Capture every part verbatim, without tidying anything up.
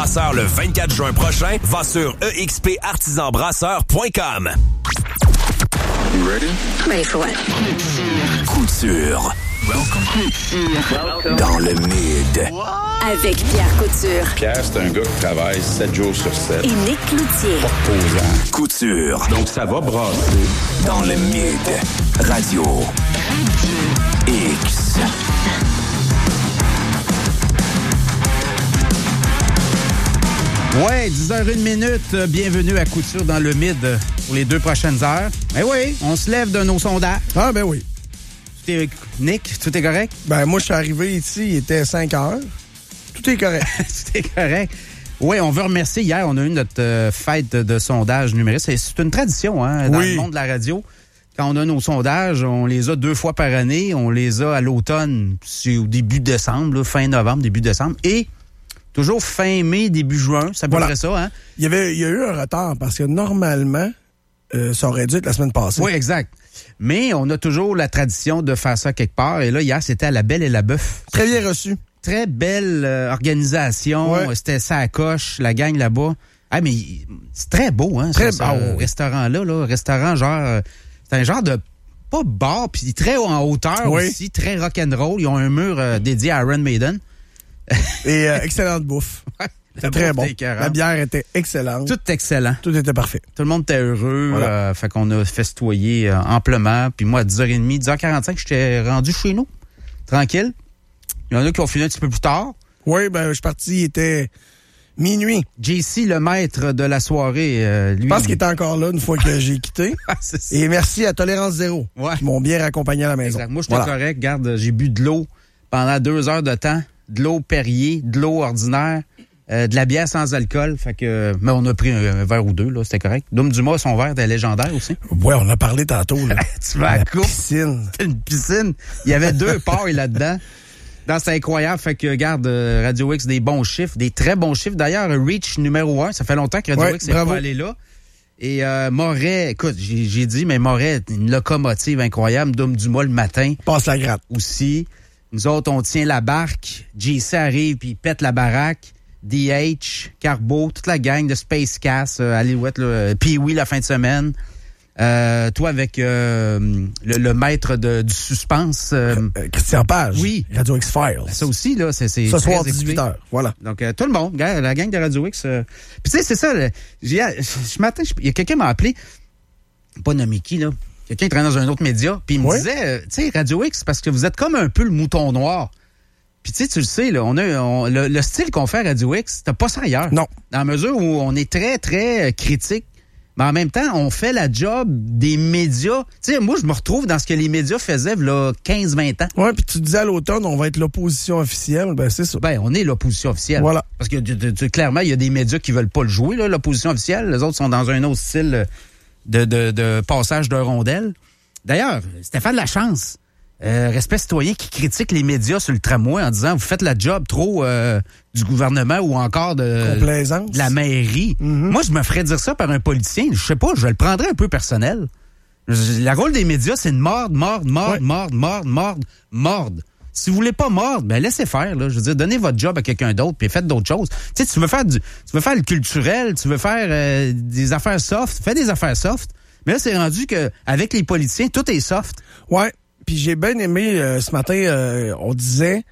Brasseur le vingt-quatre juin prochain, va sur e x p artisan brasseur point com. You ready? Ready for what? Couture. Welcome. Dans le mid. Avec Pierre Couture. Pierre, c'est un gars qui travaille sept jours sur sept. Et Nick Cloutier. Pas reposant. Couture. Donc, ça va brasser. Dans le mid. Radio. X. Ouais, dix heures une minute. Bienvenue à Couture dans le mid pour les deux prochaines heures. Ben oui, on se lève de nos sondages. Ah, ben oui. Tout est... Nick, tout est correct? Ben, moi, je suis arrivé ici, il était cinq heures. Tout est correct. Tout est correct. Oui, on veut remercier. Hier, on a eu notre euh, fête de, de sondage numérique. C'est, c'est une tradition, hein, dans oui. le monde de la radio. Quand on a nos sondages, on les a deux fois par année. On les a à l'automne, c'est au début décembre, là, fin novembre, début décembre. Et toujours fin mai, début juin, ça peut Voilà. être ça, hein? Il y avait, il y a eu un retard parce que normalement, euh, ça aurait dû être la semaine passée. Oui, exact. Mais on a toujours la tradition de faire ça quelque part. Et là, hier, c'était à La Belle et la Bœuf. Très bien reçu. Très belle euh, organisation. Ouais. C'était ça à coche, la gang là-bas. Ah, mais c'est très beau, hein, Très ce, ce beau. restaurant-là. Là. Restaurant genre... euh, c'est un genre de... Pas bar, puis très haut en hauteur Oui. aussi, très rock'n'roll. Ils ont un mur euh, dédié à Iron Maiden. Et euh, excellente bouffe. Ouais. C'était très bon. bouffe était écœurante. La bière était excellente. Tout, Tout excellent. Tout était parfait. Tout le monde était heureux. Voilà. Euh, fait qu'on a festoyé euh, amplement. Puis moi, à dix heures trente, dix heures quarante-cinq, j'étais rendu chez nous. Tranquille. Il y en a qui ont fini un petit peu plus tard. Oui, ben, je suis parti, il était minuit. J C, le maître de la soirée, euh, lui... Je pense qu'il était encore là une fois que j'ai quitté. Ah, c'est ça. Et merci à Tolérance Zéro. Ouais. Qui m'ont bien raccompagné à la maison. Exact. Moi, j'étais Voilà. correct. Regarde, j'ai bu de l'eau pendant deux heures de temps. De l'eau Perrier, de l'eau ordinaire, euh, de la bière sans alcool. Fait que, mais on a pris un, un verre ou deux, là, c'était correct. Dom Dumas, son verre était légendaire aussi. Ouais, on a parlé tantôt, là. Tu vas à La la coupe. piscine. Une piscine. Il y avait deux pailles là-dedans. Non, c'est incroyable. Fait que, regarde, euh, Radio X, des bons chiffres, des très bons chiffres. D'ailleurs, Reach numéro un, ça fait longtemps que Radio Ouais, X n'est bravo. pas allé là. Et euh, Moret, écoute, j'ai, j'ai dit, mais Moret, une locomotive incroyable. Dom Dumas le matin Passe la gratte. aussi. Nous autres, on tient la barque. J C arrive puis il pète la baraque. D H, Carbo, toute la gang de Space Cast, euh, Alouette, là, Pee-Wee la fin de semaine. Euh, toi avec euh, le, le maître de, du suspense. euh, Euh, Christian Page. Oui. Radio X-Files. ça aussi, là, c'est... c'est Ce très soir, écouté. dix-huit heures. Voilà. Donc, euh, tout le monde, gars, la gang de Radio X. Euh... Puis tu sais, c'est ça, là, j'ai, ce matin, il y a quelqu'un qui m'a appelé, pas nommé qui, là, quelqu'un qui travaille dans un autre média, puis il me Oui. disait, euh, tu sais, Radio X, parce que vous êtes comme un peu le mouton noir. Puis tu sais, tu le sais, là, on a on- le, le style qu'on fait à Radio X, t'as pas ça ailleurs. Non. Dans la mesure où on est très, très euh, critique, mais en même temps, on fait la job des médias. Tu sais, moi, je me retrouve dans ce que les médias faisaient, là, quinze vingt ans. Ouais, puis tu disais à l'automne, on va être l'opposition officielle. Ben, c'est ça. Ben, on est l'opposition officielle. Voilà. Parce que tu- tu- tu- clairement, il y a des médias qui veulent pas le jouer, là, l'opposition officielle. Les autres sont dans un autre style de, de, de passage de rondelle. D'ailleurs, Stéphane Lachance, euh, Respect citoyen, qui critique les médias sur le tramway en disant vous faites la job trop euh, du gouvernement ou encore de, Complaisance. de la mairie. Mhm. Moi, je me ferais dire ça par un politicien. Je sais pas, je le prendrais un peu personnel. Je- Le rôle des médias, c'est de mordre, mordre, mordre, Ouais. mordre, mordre, mordre, mordre. Si vous voulez pas mordre, ben laissez faire. Là. Je veux dire, donnez votre job à quelqu'un d'autre puis faites d'autres choses. Tu sais, tu veux faire du, tu veux faire le culturel, tu veux faire euh, des affaires soft, fais des affaires soft. Mais là, c'est rendu que avec les politiciens, tout est soft. Ouais. Puis j'ai bien aimé euh, ce matin, euh, on disait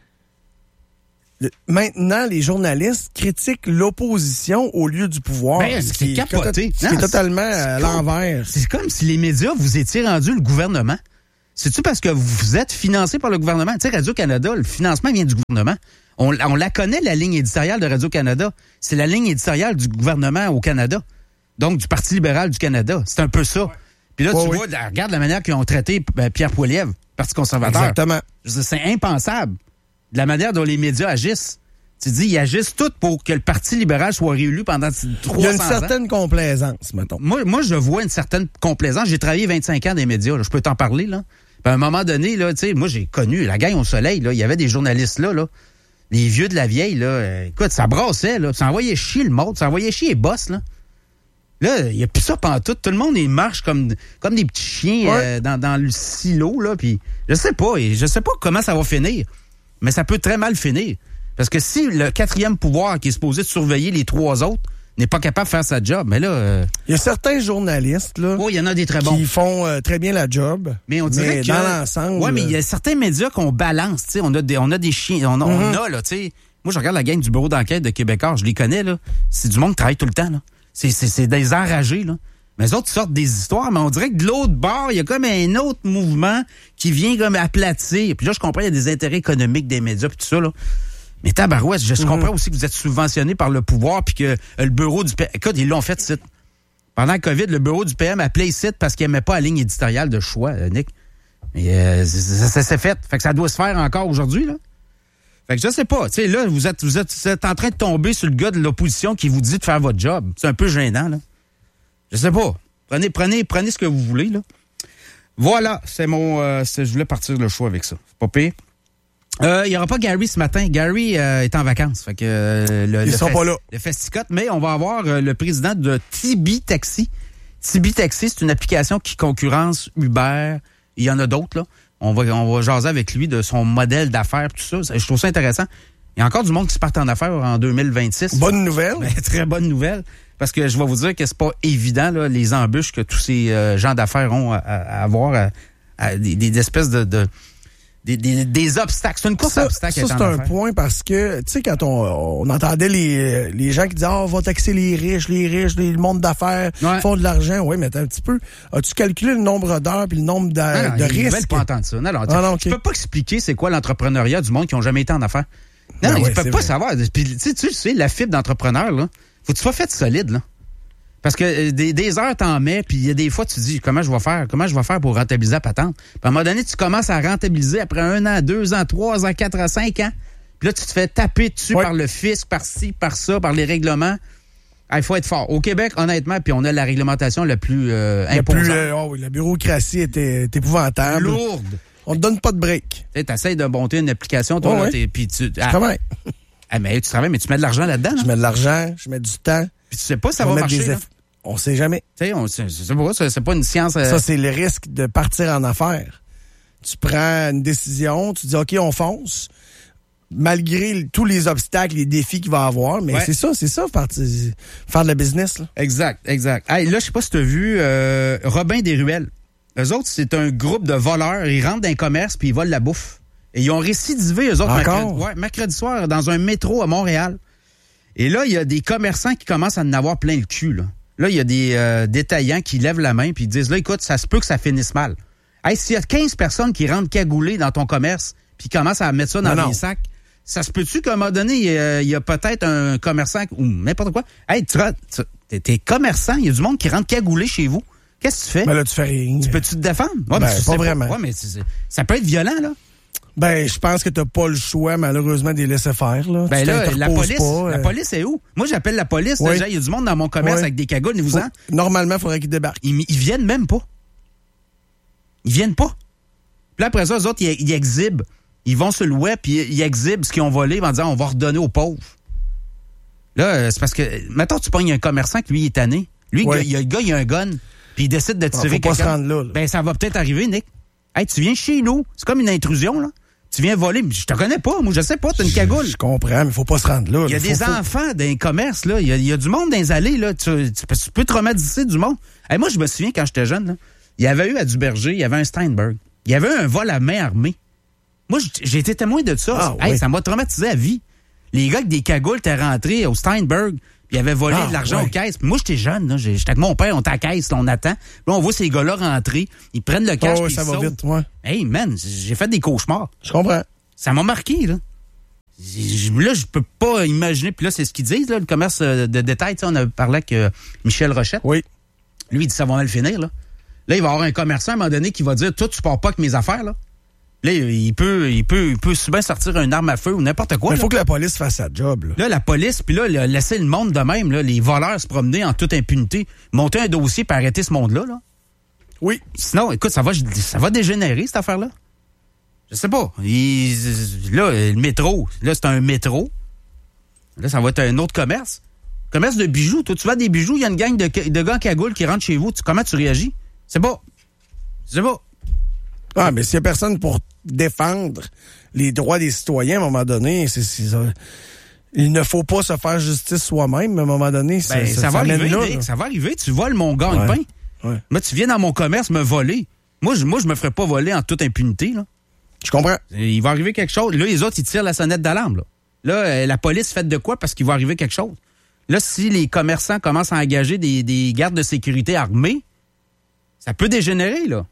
le- maintenant les journalistes critiquent l'opposition au lieu du pouvoir. Ben, Ce c'est qui est capoté. to- Ce qui Non, est totalement c'est- à c'est l'envers. C'est comme si les médias, vous étiez rendus le gouvernement. C'est-tu parce que vous êtes financé par le gouvernement? Tu sais, Radio-Canada, le financement vient du gouvernement. On, on la connaît, la ligne éditoriale de Radio-Canada. C'est la ligne éditoriale du gouvernement au Canada. Donc, du Parti libéral du Canada. C'est un peu ça. Puis là, Ouais, tu oui. vois, là, regarde la manière qu'ils ont traité ben, Pierre Poilievre, Parti conservateur. Exactement. Je veux dire, c'est impensable. De la manière dont les médias agissent. Tu dis, ils agissent tout pour que le Parti libéral soit réélu pendant trois cents ans. Il y a une certaine complaisance, mettons. Moi, moi, je vois une certaine complaisance. J'ai travaillé vingt-cinq ans dans les médias. Là. Je peux t'en parler, là. Puis à un moment donné, là, tu sais, moi, j'ai connu la gang au soleil, là. Il y avait des journalistes là, là. Les vieux de la vieille, là. Euh, écoute, ça brassait, là. Ça envoyait chier le monde. Ça envoyait chier les boss, là. Là, il n'y a plus ça pantoute. Tout le monde, il marche comme, comme des petits chiens Ouais. euh, dans, dans le silo, là. Puis je sais pas. Et je sais pas comment ça va finir. Mais ça peut très mal finir. Parce que si le quatrième pouvoir qui est supposé de surveiller les trois autres n'est pas capable de faire sa job, mais là... Euh... Il y a certains journalistes là, oh, il y en a des très bons. qui font euh, très bien la job, mais, on dirait mais que... dans l'ensemble... Oui, mais il y a certains médias qu'on balance. Tu sais, on a des, on a des chiens. On a, mm-hmm. on a là, tu sais... Moi, je regarde la gang du bureau d'enquête de Québécois, je les connais, là. C'est du monde qui travaille tout le temps, là. C'est, c'est, c'est des enragés, là. Mais les autres sortent des histoires, mais on dirait que de l'autre bord, il y a comme un autre mouvement qui vient comme aplatir. Puis là, je comprends, il y a des intérêts économiques des médias puis tout ça, là. Mais tabarouette, je mm-hmm. comprends aussi que vous êtes subventionné par le pouvoir puis que euh, le bureau du P M... Écoute, ils l'ont fait, ici. Pendant le COVID, le bureau du P M appelait ici parce qu'il n'aimait pas la ligne éditoriale de choix, euh, Nick. Mais euh, ça, ça s'est fait. Fait que ça doit se faire encore aujourd'hui, là. Fait que je sais pas. Tu sais, là, vous êtes, vous, êtes, vous êtes en train de tomber sur le gars de l'opposition qui vous dit de faire votre job. C'est un peu gênant, là. Je sais pas. Prenez, prenez, prenez ce que vous voulez, là. Voilà, c'est mon... Euh, c'est, je voulais partir le show avec ça. C'est pas pire. Il euh, n'y aura pas Gary ce matin. Gary euh, est en vacances. Fait que, euh, le, Ils le sont fest, pas là. Le festicote, mais on va avoir euh, le président de Tibi Taxi. Tibi Taxi, c'est une application qui concurrence Uber. Il y en a d'autres, là. On va, on va jaser avec lui de son modèle d'affaires, tout ça. Je trouve ça intéressant. Il y a encore du monde qui se part en affaires en deux mille vingt-six. Bonne nouvelle. Ben, très bonne nouvelle. Parce que je vais vous dire que c'est pas évident, là, les embûches que tous ces euh, gens d'affaires ont à, à avoir, à, à, des, des espèces de... de Des, des, des obstacles. C'est une course ça, d'obstacles. Ça, c'est un point parce que, tu sais, quand on, on entendait les, les gens qui disaient, ah, oh, on va taxer les riches, les riches, les, le monde d'affaires, ouais. font de l'argent. Oui, mais attends un petit peu. As-tu calculé le nombre d'heures puis le nombre de, non, non, de risques? Ils veulent pas entendre ça. Non, non, ah, non tu okay. peux pas expliquer c'est quoi l'entrepreneuriat du monde qui ont jamais été en affaires. Non, ben non, ouais, ils peuvent pas vrai. savoir. Puis, tu sais, la fibre d'entrepreneur, là, faut que tu sois fait solide, là. Parce que euh, des, des heures t'en mets, puis il y a des fois tu te dis comment je vais faire, comment je vais faire pour rentabiliser la patente. Puis à un moment donné, tu commences à rentabiliser après un an, deux ans, trois ans, quatre ans, cinq ans. Puis là, tu te fais taper dessus oui. par le fisc, par ci, par ça, par les règlements. Il ah, faut être fort. Au Québec, honnêtement, puis on a la réglementation la plus euh, imposante. Plus, euh, oh oui, la bureaucratie est, est épouvantable. Lourde. On te donne pas de break. Tu essaies de monter une application, toi, oh, là, oui. puis tu... Je ah, travaille. Ah, mais tu travailles, mais tu mets de l'argent là-dedans. Je là? mets de l'argent, je mets du temps. Puis tu sais pas si ça va marcher, des là. eff... On sait jamais. Tu sais, on, c'est, c'est, pas, c'est pas une science... Euh... Ça, c'est le risque de partir en affaires. Tu prends une décision, tu dis, OK, on fonce, malgré tous les obstacles, les défis qu'il va avoir. Mais ouais. c'est ça, c'est ça, partir, faire de la business. Là. Exact, exact. Hey, là, je sais pas si tu as vu euh, Robin des Ruelles. Eux autres, c'est un groupe de voleurs. Ils rentrent dans un commerce puis ils volent la bouffe. Et ils ont récidivé, eux autres, Encore? Mercredi, ouais, mercredi soir, dans un métro à Montréal. Et là, il y a des commerçants qui commencent à en avoir plein le cul, là. Là, il y a des euh, détaillants qui lèvent la main puis ils disent, là, écoute, ça se peut que ça finisse mal. Hey, s'il y a quinze personnes qui rentrent cagoulées dans ton commerce puis qui commencent à mettre ça dans non, des non. sacs, ça se peut-tu qu'à un moment donné, il y a, il y a peut-être un commerçant ou n'importe quoi. Hey, tu, tu t'es, t'es commerçant, il y a du monde qui rentre cagoulé chez vous. Qu'est-ce que tu fais? Ben là, tu fais rien. Tu peux-tu te défendre? Ouais, ben, mais tu pas sais vraiment. Pas. Ouais, mais c'est, ça peut être violent, là. Ben, je pense que t'as pas le choix, malheureusement, de les laisser faire, là. Ben tu là, la police, pas, la euh... police est où? Moi, j'appelle la police. Oui. Déjà, il y a du monde dans mon commerce oui. avec des cagoules, vous en? Normalement, il faudrait qu'ils débarquent. Ils, ils viennent même pas. Ils viennent pas. Puis là, après ça, eux autres, ils, ils exhibent. Ils vont sur le web, puis ils exhibent ce qu'ils ont volé en disant, on va redonner aux pauvres. Là, c'est parce que, mettons, tu pognes un commerçant qui, lui, il est tanné. Lui, oui. il, le gars, il a un gun, puis il décide de tirer quelqu'un. Faut pas se rendre là, là. Ben, ça va peut-être arriver, Nick. Hey, tu viens chez nous. C'est comme une intrusion, là. Tu viens voler, mais je te connais pas, moi je sais pas, t'as une cagoule. Je comprends, mais faut pas se rendre là. Il y a faut, des faut... enfants dans les commerces, là. Il y a, il y a du monde dans les allées, là. Tu, tu, tu peux traumatiser du monde. Hey, moi, je me souviens quand j'étais jeune, là, il y avait eu à Duberger, il y avait un Steinberg. Il y avait eu un vol à main armée. Moi, j'ai été témoin de ça. Ah, hey, oui. Ça m'a traumatisé à vie. Les gars avec des cagoules étaient rentrés au Steinberg. Ils avaient volé ah, de l'argent ouais. aux caisses. Puis moi, j'étais jeune, là. J'étais avec mon père, on était à la caisse, là, on attend. Là, on voit ces gars-là rentrer. Ils prennent le cash, oh, puis ça ils va sautent. vite, ouais. Hey, man, j'ai fait des cauchemars. Je comprends. Ça m'a marqué, là. Là, je peux pas imaginer. Puis là, c'est ce qu'ils disent, là, le commerce de détail. On a parlé avec euh, Michel Rochette. Oui. Lui, il dit ça va mal finir, là. Là, il va y avoir un commerçant, à un moment donné, qui va dire, toi, tu pars pas avec mes affaires, là. Là, il peut, il peut, il peut souvent sortir une arme à feu ou n'importe quoi. Mais il faut que la police fasse sa job, là. Là, la police, puis là, laisser le monde de même, là, les voleurs se promener en toute impunité, monter un dossier pour arrêter ce monde-là, là. Oui. Sinon, écoute, ça va, ça va dégénérer, cette affaire-là. Je sais pas. Il, là, le métro, là, c'est un métro. Là, ça va être un autre commerce. Commerce de bijoux. Toi, tu vas des bijoux, il y a une gang de, de gars en cagoule qui rentrent chez vous. Tu, comment tu réagis? C'est pas. C'est pas. Ah, mais s'il y a personne pour défendre les droits des citoyens à un moment donné. C'est, c'est ça. Il ne faut pas se faire justice soi-même, à un moment donné. Ben, ça, ça, ça, va arriver, là, là. ça va arriver. Tu voles mon gagne-pain. Ouais. Ouais. Moi, tu viens dans mon commerce me voler. Moi, je, moi, je me ferais pas voler en toute impunité. Là. Je comprends. Il va arriver quelque chose. Là, les autres, ils tirent la sonnette d'alarme. Là, là euh, la police fait de quoi parce qu'il va arriver quelque chose. Là, si les commerçants commencent à engager des, des gardes de sécurité armés, ça peut dégénérer, là.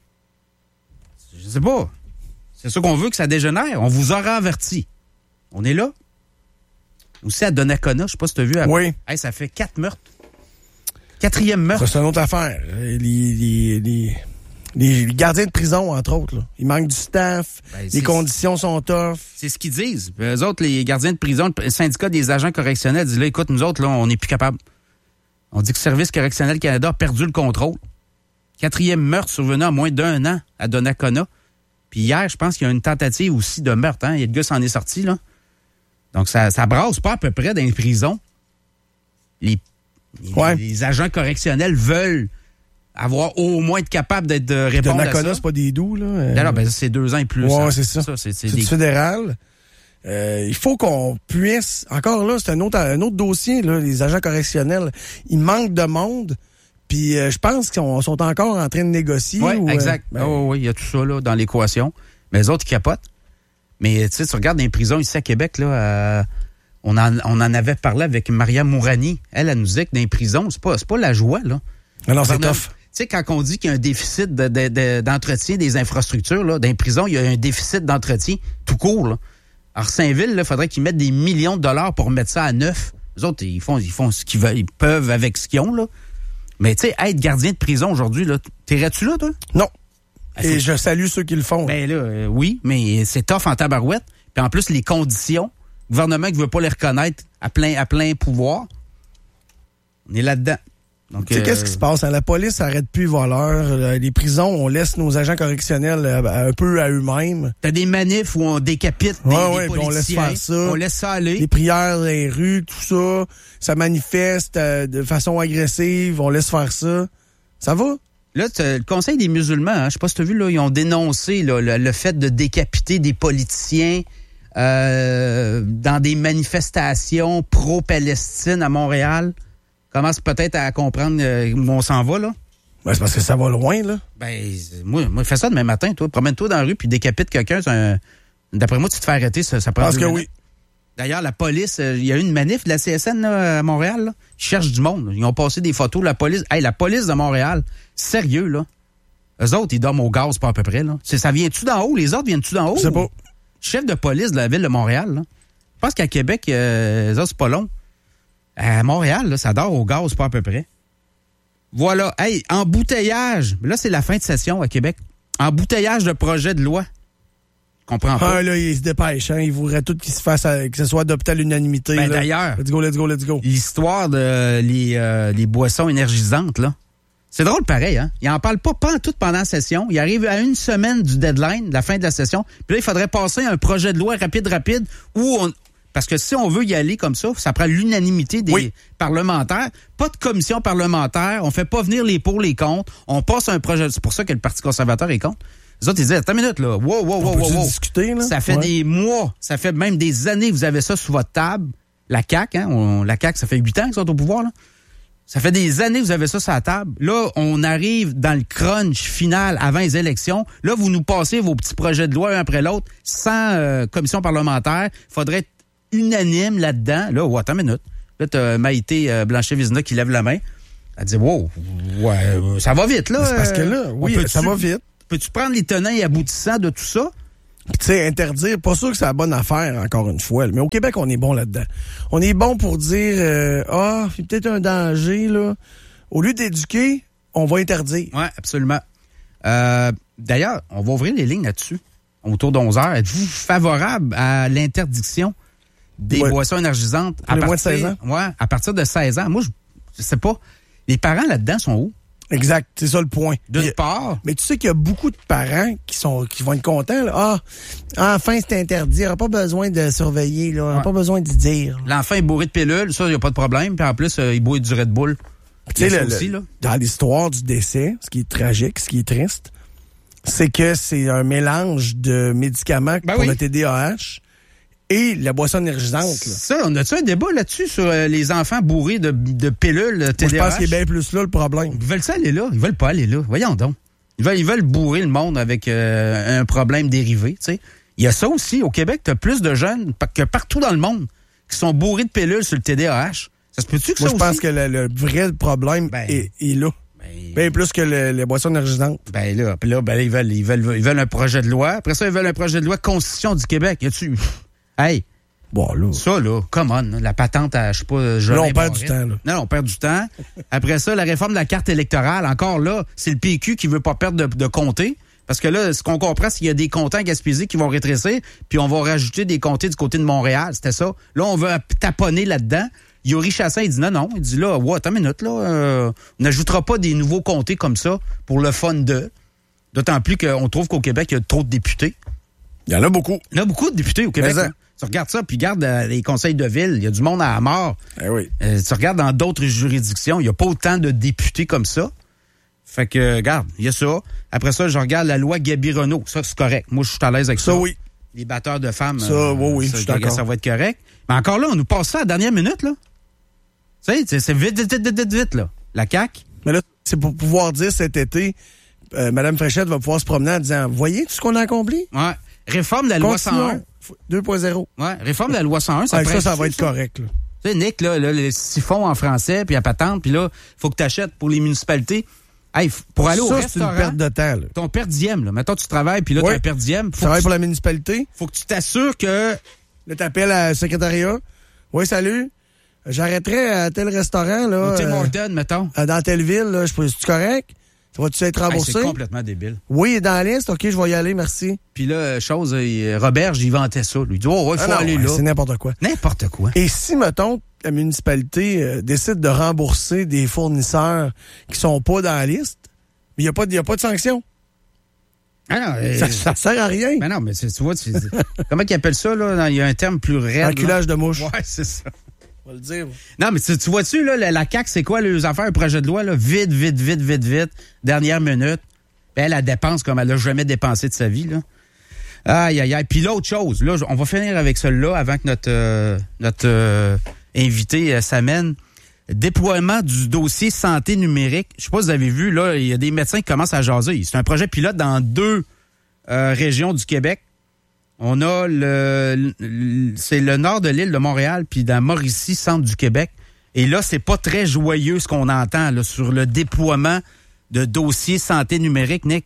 Je sais pas. C'est ça qu'on veut que ça dégénère. On vous aura averti. On est là. Aussi à Donnacona, je sais pas si tu as vu. À... Oui. Hey, ça fait quatre meurtres. Quatrième meurtre. Ça, c'est une autre affaire. Les, les, les, les gardiens de prison, entre autres, là. Il manque du staff. Ben, les conditions sont tough. C'est ce qu'ils disent. Eux autres, les gardiens de prison, le syndicat des agents correctionnels, disent là, écoute, nous autres, là, on n'est plus capables. On dit que le Service correctionnel Canada a perdu le contrôle. Quatrième meurtre survenu en moins d'un an à Donnacona. Puis hier, je pense qu'il y a une tentative aussi de meurtre. Hein? Il y a le gars s'en est sorti, là. Donc, ça, ça brasse pas à peu près dans les prisons. Les, ouais. les, les agents correctionnels veulent avoir au moins être capables d'être de répondre Donnacona, à ça. c'est pas des doux, là. Euh... Alors, ben, c'est deux ans et plus. Ouais, hein. c'est ça. ça c'est, c'est, c'est des... fédéral. Euh, il faut qu'on puisse... Encore là, c'est un autre, un autre dossier, là, les agents correctionnels. Il manque de monde. Puis euh, je pense qu'ils sont, sont encore en train de négocier. Oui, ou, exact. Euh, ben... oh, oui, il y a tout ça là, dans l'équation. Mais les autres, ils capotent. Mais tu sais, tu regardes dans les prisons ici à Québec, là, euh, on, en, on en avait parlé avec Maria Mourani. Elle, elle nous disait que dans les prisons, c'est pas, c'est pas la joie, là. Mais non, c'est tough. Tu sais, quand on dit qu'il y a un déficit de, de, de, d'entretien des infrastructures, là, dans les prisons, il y a un déficit d'entretien tout court, là. Alors, Saint-Ville, il faudrait qu'ils mettent des millions de dollars pour mettre ça à neuf. Les autres, ils font, ils font ce qu'ils veulent, ils peuvent avec ce qu'ils ont, là. Mais tu sais, être gardien de prison aujourd'hui, là, t'irais-tu là, toi? Non. Ah, Et je salue ceux qui le font. Ben là, euh, oui, mais c'est tough en tabarouette. Puis en plus, les conditions, le gouvernement qui veut pas les reconnaître à plein, à plein pouvoir, on est là-dedans. Donc, tu sais, euh... qu'est-ce qui se passe? Hein? La police n'arrête plus les voleurs. Les prisons, on laisse nos agents correctionnels un peu à eux-mêmes. T'as des manifs où on décapite des, ouais, des ouais, policiers. On laisse faire ça. On laisse ça aller. Les prières dans les rues, tout ça. Ça manifeste euh, de façon agressive. On laisse faire ça. Ça va? Là, le Conseil des musulmans, hein, je sais pas si tu as vu, là, ils ont dénoncé là, le, le fait de décapiter des politiciens euh, dans des manifestations pro-Palestine à Montréal. Commence peut-être à comprendre euh, où on s'en va, là. Ben, c'est parce que ça va loin, là. Ben, moi, moi fais ça demain matin, toi. Promène-toi dans la rue puis décapite quelqu'un. Un... D'après moi, tu te fais arrêter, ça, ça prend Parce que minutes. oui. D'ailleurs, la police, il euh, y a eu une manif de la C S N là, à Montréal. Là. Ils cherchent du monde. Là. Ils ont passé des photos. La police, hey, la police de Montréal, sérieux, là. Eux autres, ils dorment au gaz, pas à peu près. Là. C'est, ça vient-tu d'en haut? Les autres viennent-tu d'en haut? Je sais pas. Chef de police de la ville de Montréal, là. Je pense qu'à Québec, euh, eux autres, c'est pas long. À Montréal, là, ça dort au gaz, pas à peu près. Voilà. Hey, embouteillage. Là, c'est la fin de session à Québec. Embouteillage de projet de loi. Je comprends pas. Ah, là, il se dépêche, hein. Il voudrait tout qu'il se fasse, à, que ce soit adopté à l'unanimité. Ben, là. d'ailleurs. Let's go, let's go, let's go. L'histoire de les, euh, les boissons énergisantes, là. C'est drôle pareil, hein. Il en parle pas, pas en tout pendant la session. Il arrive à une semaine du deadline, de la fin de la session. Puis là, il faudrait passer un projet de loi rapide, rapide, où on... Parce que si on veut y aller comme ça, ça prend l'unanimité des oui. parlementaires. Pas de commission parlementaire. On fait pas venir les pour, les contre. On passe un projet. C'est pour ça que le Parti conservateur est contre. Les autres, ils disaient, attends une minute, là. Wow, wow, wow, wow, wow. discuter, là? Ça fait ouais. des mois, ça fait même des années que vous avez ça sous votre table. La C A Q, hein. On, la C A Q, ça fait huit ans qu'ils sont au pouvoir, là. Ça fait des années que vous avez ça sur la table. Là, on arrive dans le crunch final avant les élections. Là, vous nous passez vos petits projets de loi un après l'autre sans euh, commission parlementaire. Faudrait être unanime là-dedans. Là, oh, attends une minute. Là, t'as Maïté euh, Blanchet-Vizina qui lève la main. Elle dit, wow, ouais, ça va vite, là. C'est parce que là, oui, ça va vite. Peux-tu prendre les tenants et aboutissants de tout ça? Tu sais, interdire, pas sûr que c'est la bonne affaire, encore une fois. Mais au Québec, on est bon là-dedans. On est bon pour dire, euh, ah, il y a peut-être un danger, là. Au lieu d'éduquer, on va interdire. Oui, absolument. Euh, d'ailleurs, on va ouvrir les lignes là-dessus, autour d'onze heures. Êtes-vous favorable à l'interdiction des ouais. boissons énergisantes à partir, moins de seize ans? Ouais, à partir de seize ans. Moi, je, je sais pas. Les parents là-dedans sont où? Exact, c'est ça le point. D'une mais, part. Mais tu sais qu'il y a beaucoup de parents qui sont qui vont être contents. Là. Ah, enfin, c'est interdit. Il n'y aura pas besoin de surveiller. Là. Il n'y a pas besoin d'y dire. Là. L'enfant est bourré de pilules, ça, il n'y a pas de problème. Puis en plus, euh, il boit du Red Bull. Tu sais, le, aussi, là. Dans l'histoire du décès, ce qui est tragique, ce qui est triste, c'est que c'est un mélange de médicaments Ben pour oui. le T D A H et la boisson énergisante. Là. Ça, on a-tu un débat là-dessus sur euh, les enfants bourrés de, de pilules T D A H? Moi, je pense qu'il est bien plus là le problème. Ils veulent ça aller là? Ils veulent pas aller là. Voyons donc. Ils veulent, ils veulent bourrer le monde avec euh, un problème dérivé, tu sais. Il y a ça aussi. Au Québec, tu as plus de jeunes que partout dans le monde qui sont bourrés de pilules sur le T D A H. Ça se peut-tu que Moi, ça je aussi? pense que le, le vrai problème Ben, est, est là. Ben, Bien plus que le, les boissons énergisantes. ben là, puis là, ben là, ils veulent, ils veulent, ils veulent un projet de loi. Après ça, ils veulent un projet de loi Constitution du Québec. Y a-tu? Hey, Bon, là. ça, là, come on, la patente à, je sais pas, Là, Jolin on perd du Barrette. temps, là. Non, non, on perd du temps. Après ça, la réforme de la carte électorale, encore là, c'est le P Q qui veut pas perdre de, de comtés. Parce que là, ce qu'on comprend, c'est qu'il y a des comtés à Gaspésie qui vont rétrécir, puis on va rajouter des comtés du côté de Montréal. C'était ça. Là, on veut taponner là-dedans. Yuri Chassin, il dit non, non. Il dit là, ouais, attends une minute, là. Euh, on n'ajoutera pas des nouveaux comtés comme ça pour le fun de. D'autant plus qu'on trouve qu'au Québec, il y a trop de députés. Il y en a beaucoup. Il y en a beaucoup de députés au Québec. Mais ça. Hein. Tu regardes ça, puis regarde euh, les conseils de ville, il y a du monde à la mort. Eh oui. Euh, tu regardes dans d'autres juridictions, il n'y a pas autant de députés comme ça. Fait que, regarde, il y a ça. Après ça, je regarde la loi Gabi-Renault. Ça, c'est correct. Moi, je suis à l'aise avec ça. Ça, oui. Les batteurs de femmes, Ça, oui, oui, ça, je suis je regarde, d'accord. ça va être correct. Mais encore là, on nous passe ça à la dernière minute, là. Tu sais, c'est- c'est vite, vite, vite, vite, vite, là. La C A Q. Mais là, c'est pour pouvoir dire cet été, euh, Mme Fréchette va pouvoir se promener en disant, voyez tout ce qu'on a accompli? Ouais. Réforme de la loi cent un. Continuons. deux point zéro. Ouais. Réforme de la loi cent un. Ça, Avec ça, presse ça va dessus, être correct. Là. Tu sais, Nick, là, là, le siphon en français, puis la patente, puis là, faut que tu achètes pour les municipalités. Hey, f- pour aller au Ça, c'est une restaurant, perte de temps. Là. ton per diem, là. Mettons, tu travailles, puis là, Oui. tu as un per diem. Tu Faut, travailles que pour tu, la municipalité. faut que tu t'assures que... Là, t'appelles à la secrétariat. Oui, salut. J'arrêterai à tel restaurant, là. Au Tim euh, Hortons, mettons. euh, dans telle ville, là. Je peux, c'est-tu correct? Ça va-tu être Hey, remboursé? c'est complètement débile. Oui, il est dans la liste. OK, je vais y aller, merci. Puis là, chose, euh, Robert, j'y vantais ça. Lui, il dit, oh, ouais, il faut Ah non, aller ouais, là. c'est n'importe quoi. N'importe quoi. Et si, mettons, la municipalité euh, décide de rembourser des fournisseurs qui sont pas dans la liste, mais il n'y a, pas de- y a pas de sanction. Ah non, euh, Ça, ça sert à rien. ben non, mais tu tu vois, tu, comment ils appellent ça, là? Il y a un terme plus raide. Enculage de mouche. là. Ouais, c'est ça. On va le dire. Non, mais tu, tu vois-tu, là, la, la C A Q, c'est quoi, les affaires, un projet de loi, là? Vite, vite, vite, vite, vite. Dernière minute. Ben, elle, elle dépense comme elle n'a jamais dépensé de sa vie, là. Aïe, aïe, aïe. Puis l'autre chose, là, on va finir avec celle-là avant que notre, euh, notre euh, invité euh, s'amène. Déploiement du dossier santé numérique. Je sais pas si vous avez vu, là, il y a des médecins qui commencent à jaser. C'est un projet pilote dans deux euh, régions du Québec. On a le, le- c'est le nord de l'île de Montréal, puis dans Mauricie, centre du Québec. Et là, c'est pas très joyeux ce qu'on entend là, sur le déploiement de dossiers santé numérique, Nick.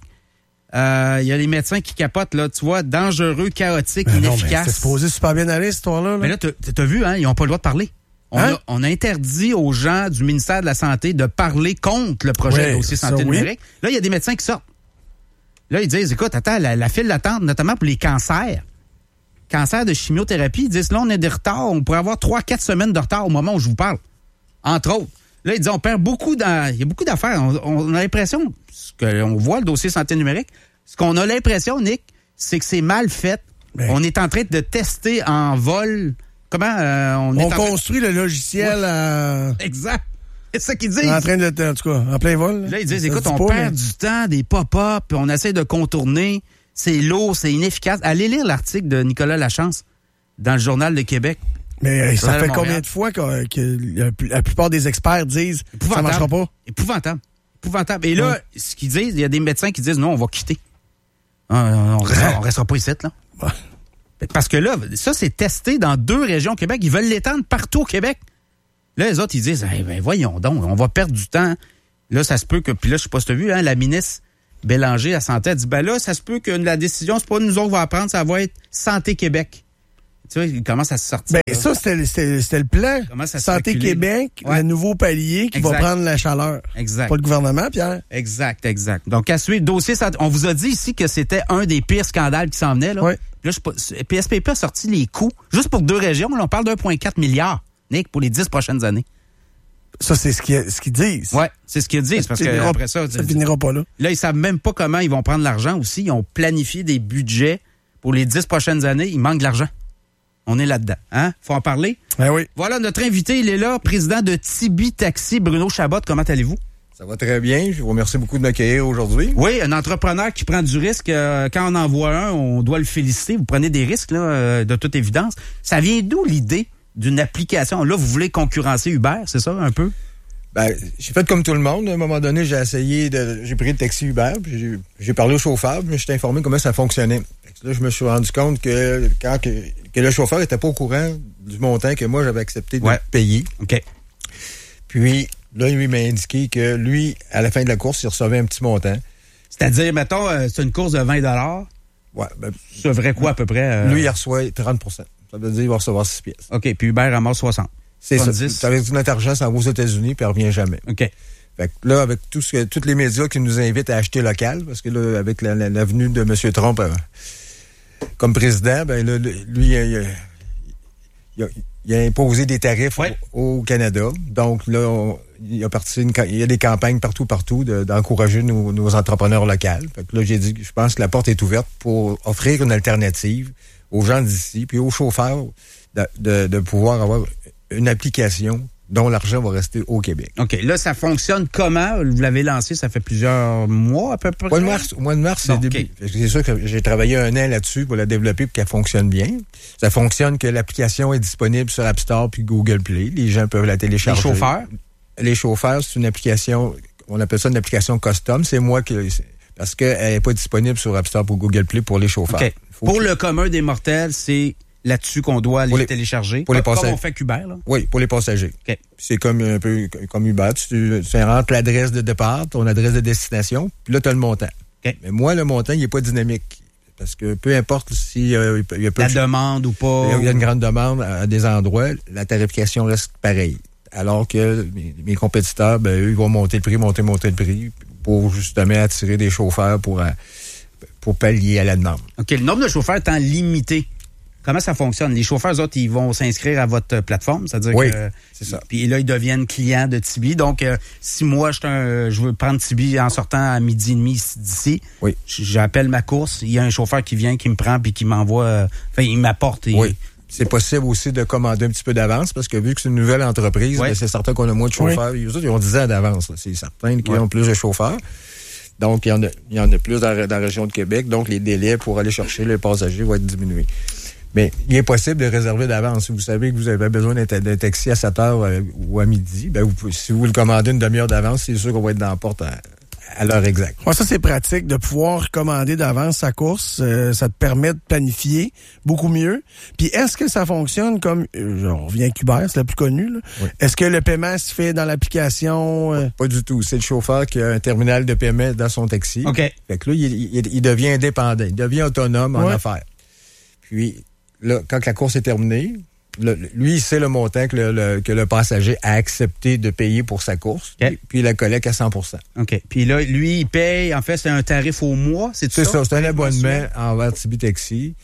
Euh, Il y a les médecins qui capotent, là, tu vois, dangereux, chaotique, Ben non, mais inefficace. c'est supposé super bien aller, cette histoire-là. là. Mais là, t'as t'as vu, hein, ils n'ont pas le droit de parler. On, Hein? a, on a interdit aux gens du ministère de la Santé de parler contre le projet Ouais, de dossier ça, santé oui. numérique. Là, il y a des médecins qui sortent. Là, ils disent, écoute, attends, la, la file d'attente, notamment pour les cancers, cancer de chimiothérapie, ils disent, là, on a des retards, on pourrait avoir trois, quatre semaines de retard au moment où je vous parle. Entre autres. Là, ils disent, on perd beaucoup dans, il y a beaucoup d'affaires. On, on a l'impression, ce qu'on voit le dossier santé numérique, ce qu'on a l'impression, Nick, c'est que c'est mal fait. Ben. On est en train de tester en vol. Comment euh, on, est On en train- construit le logiciel Ouais. à- Exact. C'est ça qu'ils disent. en train de, en tout cas, en plein vol. Là, ils disent, Ça écoute, se dit on pas, perd mais- du temps, des pop-up, puis on essaie de contourner. C'est lourd, c'est inefficace. Allez lire l'article de Nicolas Lachance dans le Journal de Québec. Mais euh, ça Journal fait de Montréal. combien de fois que, que la, la plupart des experts disent ça Épouvantable. marchera pas? Épouvantable. Épouvantable. Et là, Ouais. ce qu'ils disent, il y a des médecins qui disent, non, on va quitter. On, on, restera, on restera pas ici, là. Ouais. Parce que là, ça, c'est testé dans deux régions au Québec. Ils veulent l'étendre partout au Québec. Là, les autres, ils disent, eh ben, voyons donc, on va perdre du temps. Là, ça se peut que, puis là, je sais pas si tu as vu, hein, la ministre Bélanger, la Santé, a dit, ben là, ça se peut que la décision, c'est pas nous autres qui va prendre, ça va être Santé Québec. Tu vois, il commence à se sortir. Ben, là. ça, c'était le- c'était c'était le plan. Comment ça se Santé reculer? Québec, Ouais. le nouveau palier qui Exact. va prendre la chaleur. Exact. Pas le gouvernement, Pierre. Exact, exact. Donc, à suivre, dossier santé. On vous a dit ici que c'était un des pires scandales qui s'en venait, là. Ouais. Là, je sais pas, P S P P a sorti les coûts, juste pour deux régions, là, on parle d'un virgule quatre milliard, Nick, pour les dix prochaines années. Ça, c'est ce qu'ils ce qu'ils disent. Ouais, c'est ce qu'ils disent, parce que finira- après ça, ça finira pas là. là, ils savent même pas comment ils vont prendre l'argent aussi. Ils ont planifié des budgets pour les dix prochaines années. Il manque de l'argent. On est là-dedans. Hein? Faut en parler. Ben oui. Voilà, notre invité, il est là, président de Tibi Taxi, Bruno Chabot. Comment allez-vous? Ça va très bien. Je vous remercie beaucoup de m'accueillir aujourd'hui. Oui, un entrepreneur qui prend du risque, euh, quand on en voit un, on doit le féliciter. Vous prenez des risques, là, euh, de toute évidence. Ça vient d'où l'idée d'une application? Là, vous voulez concurrencer Uber, c'est ça, un peu? Ben, j'ai fait comme tout le monde. À un moment donné, j'ai essayé de... J'ai pris le taxi Uber, puis j'ai, j'ai parlé au chauffeur, puis je suis informé comment ça fonctionnait. Là, je me suis rendu compte que quand que, que le chauffeur était pas au courant du montant que moi, j'avais accepté de ouais. payer. OK. Puis, là, lui m'a indiqué que lui, à la fin de la course, il recevait un petit montant. C'est-à-dire, mettons, euh, c'est une course de vingt dollars. Ouais. Ben, ça devrait quoi, à peu près? Euh... Lui, il reçoit trente pour cent. Ça veut dire qu'il va recevoir six pièces. OK, puis Uber ramasse soixante. C'est soixante-dix. Ça. Avec notre argent, ça va aux États-Unis, puis il revient jamais. OK. Fait que là, avec tout ce que, tous les médias qui nous invitent à acheter local, parce que là, avec la, la, la venue de M. Trump euh, comme président, ben là, lui, il a, il a, il a imposé des tarifs ouais. au, au Canada. Donc là, on, il y a parti une, il y a des campagnes partout, partout de, d'encourager nos, nos entrepreneurs locaux. Fait que là, j'ai dit, je pense que la porte est ouverte pour offrir une alternative aux gens d'ici, puis aux chauffeurs, de, de, de pouvoir avoir une application dont l'argent va rester au Québec. OK. Là, ça fonctionne comment? Vous l'avez lancé, ça fait plusieurs mois à peu près? Au mois de mars, au mois de mars c'est le début. Okay. C'est sûr que j'ai travaillé un an là-dessus pour la développer pour qu'elle fonctionne bien. Ça fonctionne que l'application est disponible sur App Store puis Google Play. Les gens peuvent la télécharger. Les chauffeurs? Les chauffeurs, c'est une application, on appelle ça une application custom. C'est moi qui... Parce qu'elle n'est pas disponible sur App Store pour Google Play pour les chauffeurs. Okay. Pour que... le commun des mortels, c'est... là-dessus qu'on doit aller les, télécharger. Pour les comme passagers. on fait qu'Uber, là? Oui, pour les passagers. Okay. C'est comme un peu comme Uber. Tu, tu rentres l'adresse de départ, ton adresse de destination, puis là, tu as le montant. Okay. Mais moi, le montant, il n'est pas dynamique. Parce que peu importe si euh, il y a peu la de demande ou pas. Il y a une grande demande à des endroits, la tarification reste pareille. Alors que mes, mes compétiteurs, ben, eux, ils vont monter le prix, monter, monter le prix pour justement attirer des chauffeurs pour, pour pallier à la demande. OK. Le nombre de chauffeurs étant limité. Comment ça fonctionne? Les chauffeurs, eux autres, ils vont s'inscrire à votre plateforme, c'est-à-dire oui, que... c'est ça. Puis là, ils deviennent clients de Tibi. Donc, euh, si moi, je, un, je veux prendre Tibi en sortant à midi et demi d'ici, oui. j'appelle ma course, il y a un chauffeur qui vient, qui me prend, puis qui m'envoie... Euh, enfin, il m'apporte. Et... Oui. C'est possible aussi de commander un petit peu d'avance, parce que vu que c'est une nouvelle entreprise, oui. ben, c'est certain qu'on a moins de chauffeurs. Oui. Ils ont dix ans d'avance, là. C'est certain qu'ils oui. ont plus de chauffeurs. Donc, il y en a, il y en a plus dans, dans la région de Québec. Donc, les délais pour aller chercher les passagers vont être diminués. Mais il est possible de réserver d'avance. Si vous savez que vous avez besoin d'un, d'un taxi à sept heures euh, ou à midi, ben vous pouvez, si vous le commandez une demi-heure d'avance, c'est sûr qu'on va être dans la porte à, à l'heure exacte. Ouais, ça, c'est pratique de pouvoir commander d'avance sa course. Euh, ça te permet de planifier beaucoup mieux. Puis est-ce que ça fonctionne comme... Euh, on revient avec Uber, c'est la plus connue. Là. Oui. Est-ce que le paiement se fait dans l'application? Euh... Pas du tout. C'est le chauffeur qui a un terminal de paiement dans son taxi. OK. Fait que là, il, il, il devient indépendant. Il devient autonome en ouais. affaires. Puis... Là, quand la course est terminée, le, lui, il sait le montant que le, le, que le passager a accepté de payer pour sa course, okay. puis il la collecte à cent pour cent. OK. Puis là, lui, il paye, en fait, c'est un tarif au mois, c'est tout c'est ça? C'est ça, c'est un abonnement envers Tibi Taxi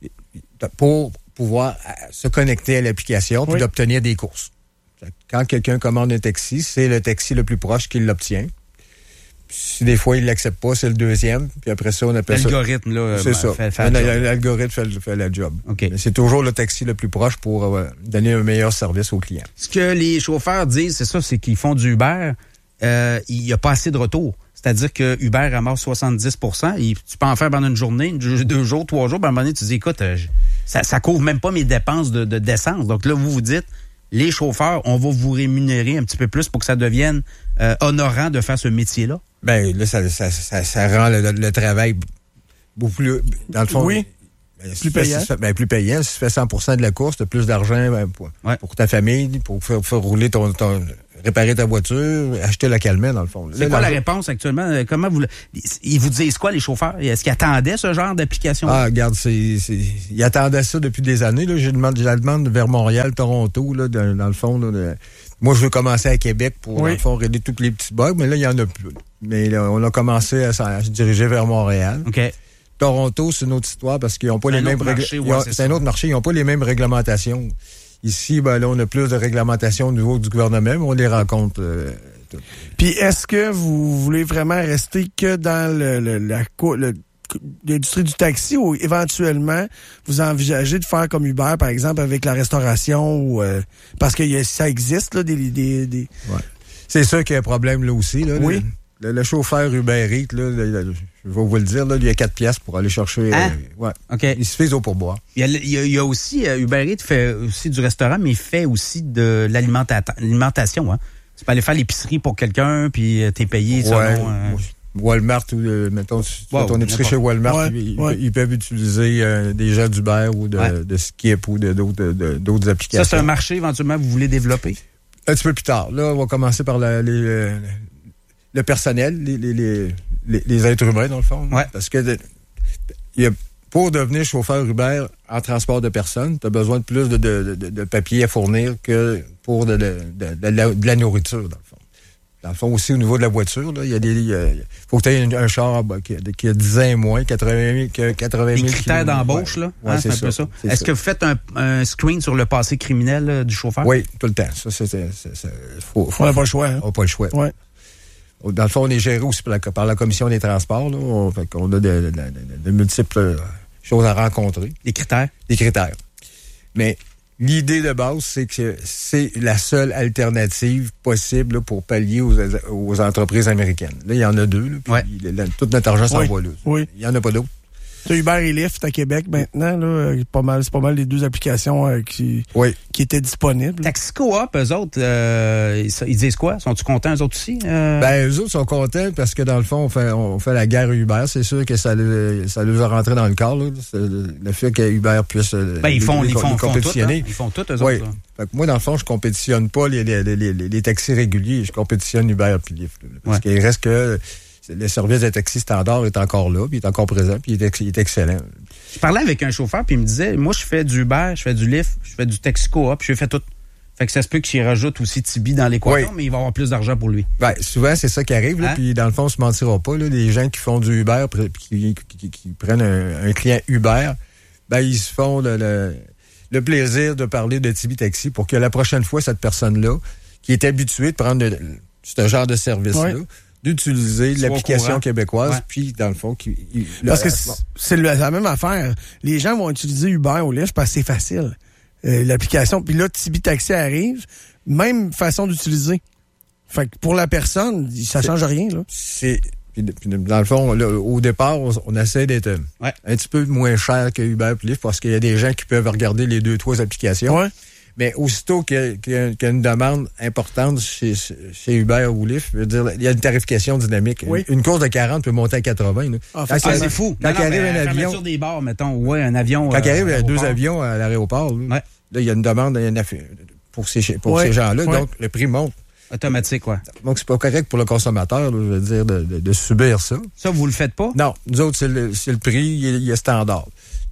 pour pouvoir se connecter à l'application puis oui. d'obtenir des courses. Quand quelqu'un commande un taxi, c'est le taxi le plus proche qui l'obtient. Si des fois, il ne l'accepte pas, c'est le deuxième. Puis après ça, on appelle l'algorithme, ça... là, c'est ça. Fait, fait l'algorithme fait, fait la job. Okay. Mais c'est toujours le taxi le plus proche pour euh, donner un meilleur service aux clients. Ce que les chauffeurs disent, c'est ça, c'est qu'ils font du Uber, euh, il n'y a pas assez de retour. C'est-à-dire que Uber ramasse soixante-dix pour cent. Et tu peux en faire pendant une journée, deux jours, trois jours. Puis à un moment donné, tu dis, écoute, euh, ça, ça couvre même pas mes dépenses de, de, d'essence. Donc là, vous vous dites, les chauffeurs, on va vous rémunérer un petit peu plus pour que ça devienne euh, honorant de faire ce métier-là. Ben là, ça, ça, ça, ça rend le, le travail beaucoup plus... Dans le fond, oui, ben, plus payant. Si fais, ben, plus payant. Si tu fais cent pour cent de la course, tu as plus d'argent ben, pour, ouais. pour ta famille, pour faire, faire rouler ton, ton... réparer ta voiture, acheter localement, dans le fond. C'est là, quoi la réponse actuellement? Comment vous... Ils vous disent quoi, les chauffeurs? Est-ce qu'ils attendaient ce genre d'application? Ah, regarde, c'est, c'est... ils attendaient ça depuis des années. Là. J'ai, demandé, j'ai la demande vers Montréal, Toronto, là, dans, dans le fond. Là, de... Moi, je veux commencer à Québec pour, oui. dans le fond, régler tous les petits bugs, mais là, il y en a plus. Mais là, on a commencé à, à se diriger vers Montréal. OK. Toronto, c'est une autre histoire parce qu'ils n'ont pas c'est les mêmes réglementations. Ouais, c'est, c'est un autre marché, ils n'ont pas les mêmes réglementations. Ici, ben là, on a plus de réglementations au niveau du gouvernement, mais on les rencontre. Euh, Puis, est-ce que vous voulez vraiment rester que dans le, le, la, le, l'industrie du taxi ou éventuellement vous envisagez de faire comme Uber, par exemple, avec la restauration ou euh, parce que y a, ça existe, là, des... des, des... Ouais. C'est sûr qu'il y a un problème là aussi. Là, oui. Le, le, le chauffeur Uber Eats, là, le, le, je vais vous le dire, là, il y a quatre piastres pour aller chercher. Hein? Euh, ouais. OK. Il suffit d'eau pour boire. Il y a, il y a, il y a aussi, euh, Uber Eats fait aussi du restaurant, mais il fait aussi de l'alimenta- l'alimentation. Hein. Tu peux aller faire l'épicerie pour quelqu'un, puis euh, t'es payé selon... Ouais. Euh... Walmart, ou euh, mettons, si tu Wow, fais ton épicerie chez Walmart, ouais, ils, ouais. ils peuvent utiliser euh, des gens d'Uber ou de, Ouais. de Skip ou de, d'autres, de, d'autres applications. Ça, c'est un marché éventuellement que vous voulez développer? Un petit peu plus tard. Là, on va commencer par la, les, le, le personnel, les, les, les, les, les êtres humains, dans le fond. Ouais. Parce que de, y a, pour devenir chauffeur Uber en transport de personnes, tu as besoin de plus de, de, de, de papier à fournir que pour de, de, de, de, la, de la nourriture, dans le fond. Dans le fond, aussi, au niveau de la voiture, il y a des. Il faut que tu aies un, un char bah, qui, qui a dix ans et moins, quatre-vingt mille Les critères d'embauche, là. Ouais, Hein, c'est, c'est un peu ça. ça. C'est Est-ce ça. que vous faites un, un screen sur le passé criminel euh, du chauffeur? Oui, tout le temps. Ça, c'est. c'est, c'est, c'est faut, faut, On n'a pas le choix. Hein? on n'a pas le choix. Ouais. Dans le fond, on est géré aussi par la, par la Commission des transports. Là. On, fait qu'on a de, de, de, de, de multiples choses à rencontrer. Les critères? Des critères. Mais l'idée de base, c'est que c'est la seule alternative possible là, pour pallier aux, aux entreprises américaines. Là, il y en a deux. Là, puis Ouais. là, tout notre argent s'en Oui. va là. Oui. Il n'y en a pas d'autres. T'as Uber et Lyft à Québec maintenant, là, euh, pas mal, c'est pas mal les deux applications euh, qui, Oui. qui étaient disponibles. Taxi Coop, eux autres, euh, ils, ils disent quoi? Sont-ils contents, eux autres aussi? Euh... Ben, eux autres sont contents parce que dans le fond, on fait, on fait la guerre Uber. C'est sûr que ça, le- ça nous a rentré dans le corps, là. C'est le, le fait que Uber puisse euh, Ben, ils font, les- ils font, les font tout, hein. compétitionner. Ils font tout, eux Oui. autres. là. Fait que moi, dans le fond, je compétitionne pas les, les, les, les, les taxis réguliers. Je compétitionne Uber puis Lyft. Là, parce Ouais. qu'il reste que le service de taxi standard est encore là, puis il est encore présent, puis il est, ex- il est excellent. Je parlais avec un chauffeur, puis il me disait, moi, je fais du Uber, je fais du Lyft, je fais du Taxi Coop, je fais tout. Fait que ça se peut qu'il rajoute aussi Tibi dans l'équation, Oui. mais il va avoir plus d'argent pour lui. Ben, souvent, c'est ça qui arrive, là, Hein? puis dans le fond, on se mentira pas, là, les gens qui font du Uber, puis qui, qui, qui, qui prennent un, un client Uber, ben, ils se font le, le, le plaisir de parler de Tibi Taxi pour que la prochaine fois, cette personne-là, qui est habituée de prendre de, ce genre de service-là, Oui. d'utiliser Soit au l'application courant. québécoise, Ouais. puis dans le fond, qui, il- Parce que le- c'est, c'est le- la même affaire. Les gens vont utiliser Uber ou Lyft parce que c'est facile. Euh, l'application. Puis là, Tibi Taxi arrive. Même façon d'utiliser. Fait que pour la personne, ça C'est- change rien, là. c'est puis, puis dans le fond, là, au départ, on, on essaie d'être euh, Ouais. un petit peu moins cher que Uber et Lyft parce qu'il y a des gens qui peuvent regarder les deux, trois applications. Ouais. Mais aussitôt qu'il y a, qu'il y a- qu'il y a une demande importante chez, chez Uber ou Lyft, je veux dire, il y a une tarification dynamique. Oui. Une, une course de quarante peut monter à quatre-vingts. Là. Ah, Quand fait- Ah, il y a- c'est fou. Quand Non, il non, arrive mais un la avion, fermeture des bars, mettons. Ouais, un avion. quand il euh, arrive à deux l'aéroport. avions à l'aéroport, là, Ouais. là, il y a une demande il y a une affaire pour ces, pour Ouais. ces gens-là. Ouais. Donc, le prix monte. Automatique, ouais. Donc, c'est pas correct pour le consommateur, là, je veux dire, de, de, de subir ça. Ça, vous le faites pas? Non, nous autres, c'est le, c'est le prix, il est, il est standard.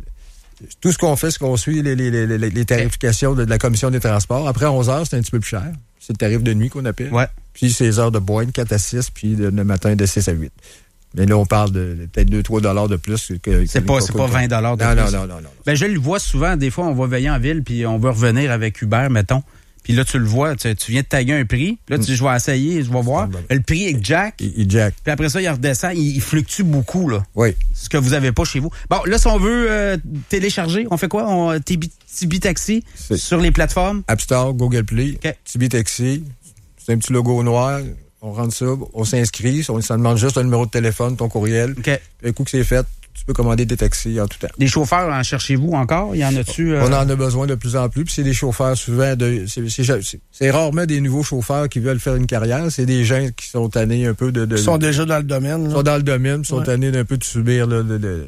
Tout ce qu'on fait, c'est qu'on suit les, les, les, les, les tarifications de, de la Commission des transports. Après onze heures, c'est un petit peu plus cher. C'est le tarif de nuit qu'on appelle. Ouais. Puis c'est les heures de boîte, quatre à six, puis de- le matin de six à huit. Mais là, on parle de, de peut-être deux à trois dollars de plus. Que, C'est que- pas, que- c'est pas vingt dollars de non, plus. non, non, non, non. Ben, je le vois souvent. Des fois, on va veiller en ville, puis on veut revenir avec Uber, mettons. Puis là, tu le vois, tu, tu viens de taguer un prix. Puis là, tu dis, je vais essayer, je vais voir. Le prix est Jack. Il, il jack. Puis après ça, il redescend. Il, il fluctue beaucoup, là. Oui. Ce que vous avez pas chez vous. Bon, là, si on veut euh, télécharger, on fait quoi? On Tibi Tibi Taxi C'est- sur les plateformes? App Store, Google Play, OK. Tibi Taxi. C'est un petit logo noir. On rentre ça, on s'inscrit. On, ça demande juste un numéro de téléphone, ton courriel. OK. Un coup que c'est fait, tu peux commander des taxis en tout temps. Des chauffeurs, en cherchez-vous encore? Il y en a-tu? euh? On en a besoin de plus en plus, puis c'est des chauffeurs souvent de. C'est, c'est, c'est- c'est rarement des nouveaux chauffeurs qui veulent faire une carrière, c'est des gens qui sont tannés un peu de. de Ils sont déjà dans le domaine. ils là. sont dans le domaine, puis sont Ouais. tannés d'un peu de subir là, de- de- de-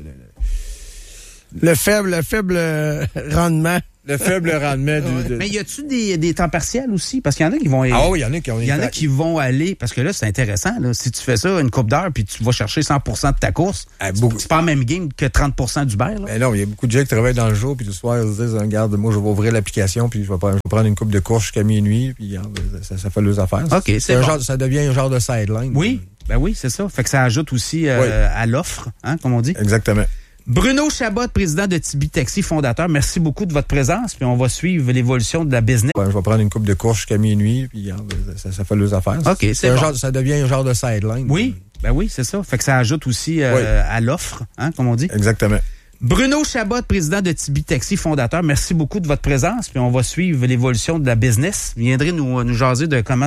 Le faible, le faible euh, rendement. le faible rendement du. de- Mais y a-tu des, des temps partiels aussi? Parce qu'il y en a qui vont... Ah oui, il y en a qui ont Il y en a qui vont aller, parce que là, c'est intéressant, là. Si tu fais ça une coupe d'heure, puis tu vas chercher cent pour cent de ta course, Ah, c'est beaucoup. c'est pas la même game que trente pour cent d'Uber, là. Ben non, il y a beaucoup de gens qui travaillent dans le jour, puis le soir, ils se disent, regarde, moi, je vais ouvrir l'application, puis je vais prendre, je vais prendre une coupe de course jusqu'à minuit, puis regarde, ça, ça fait leurs affaires. OK, c'est un bon. genre, ça devient un genre de sideline. Oui, ben oui, c'est ça. Fait que ça ajoute aussi euh, Oui. à l'offre, hein, comme on dit. Exactement. Bruno Chabot, président de Tibi Taxi, fondateur, merci beaucoup de votre présence, puis on va suivre l'évolution de la business. Ben, je vais prendre une coupe de course jusqu'à minuit, puis regarde, ça, ça fait leurs affaires. OK, c'est un bon. genre, ça devient un genre de sideline. Oui, ben oui, c'est ça. Fait que ça ajoute aussi euh, Oui. à l'offre, hein, comme on dit. Exactement. Bruno Chabot, président de Tibi Taxi, fondateur, merci beaucoup de votre présence, puis on va suivre l'évolution de la business. Vous viendrez nous, nous jaser de comment